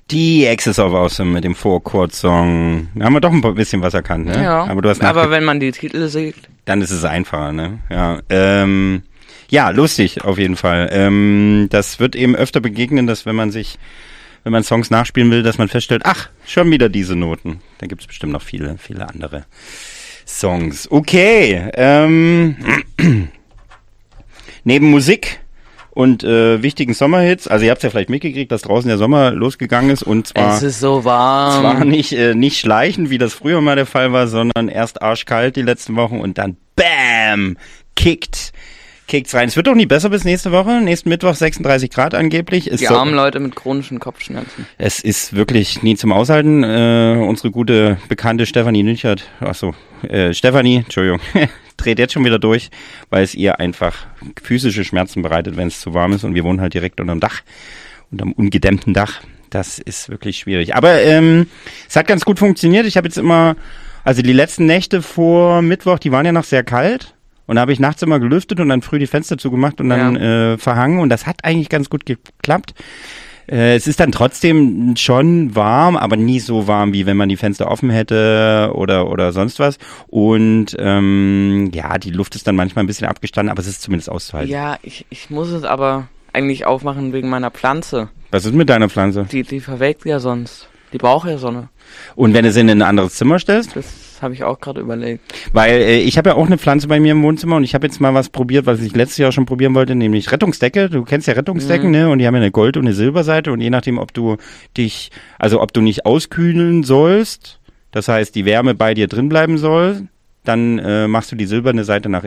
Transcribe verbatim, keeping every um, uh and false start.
Die Axis of Awesome mit dem Four-Chord-Song. Da haben wir doch ein bisschen was erkannt, ne? Ja, aber, du hast aber wenn man die Titel sieht, dann ist es einfacher, ne? Ja, ähm, ja, lustig auf jeden Fall. Ähm, das wird eben öfter begegnen, dass wenn man sich, wenn man Songs nachspielen will, dass man feststellt, ach, schon wieder diese Noten. Da gibt's bestimmt noch viele, viele andere Songs. Okay, ähm, neben Musik und äh, wichtigen Sommerhits, also ihr habt ja vielleicht mitgekriegt, dass draußen der Sommer losgegangen ist und zwar es ist so warm. Zwar nicht äh, nicht schleichend, wie das früher mal der Fall war, sondern erst arschkalt die letzten Wochen und dann BAM! Kickt kickt's rein. Es wird doch nie besser bis nächste Woche. Nächsten Mittwoch sechsunddreißig Grad angeblich. Ist die so, armen Leute mit chronischen Kopfschmerzen. Es ist wirklich nie zum Aushalten. Äh, unsere gute Bekannte Stefanie Nünchert, ach so, äh, Stefanie, Entschuldigung, dreht jetzt schon wieder durch, weil es ihr einfach physische Schmerzen bereitet, wenn es zu warm ist und wir wohnen halt direkt unterm Dach, unterm ungedämmten Dach. Das ist wirklich schwierig. Aber ähm, es hat ganz gut funktioniert. Ich habe jetzt immer, also die letzten Nächte vor Mittwoch, die waren ja noch sehr kalt. Und da habe ich nachts immer gelüftet und dann früh die Fenster zugemacht und dann ja. äh, verhangen. Und das hat eigentlich ganz gut geklappt. Äh, es ist dann trotzdem schon warm, aber nie so warm, wie wenn man die Fenster offen hätte oder oder sonst was. Und ähm, ja, die Luft ist dann manchmal ein bisschen abgestanden, aber es ist zumindest auszuhalten. Ja, ich, ich muss es aber eigentlich aufmachen wegen meiner Pflanze. Was ist mit deiner Pflanze? Die, die verwelkt ja sonst. Die braucht ja Sonne. Und wenn du sie in ein anderes Zimmer stellst? Das habe ich auch gerade überlegt. Weil äh, ich habe ja auch eine Pflanze bei mir im Wohnzimmer und ich habe jetzt mal was probiert, was ich letztes Jahr schon probieren wollte, nämlich Rettungsdecke. Du kennst ja Rettungsdecken, mhm. ne? Und die haben ja eine Gold- und eine Silberseite und je nachdem, ob du dich, also ob du nicht auskühlen sollst, das heißt, die Wärme bei dir drin bleiben soll, dann äh, machst du die silberne Seite nach